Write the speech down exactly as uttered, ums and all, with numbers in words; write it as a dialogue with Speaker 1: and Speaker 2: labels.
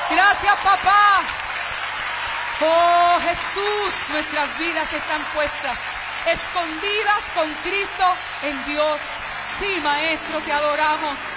Speaker 1: Gracias, papá. Oh, Jesús, nuestras vidas están puestas, escondidas con Cristo en Dios. Sí, Maestro, te adoramos.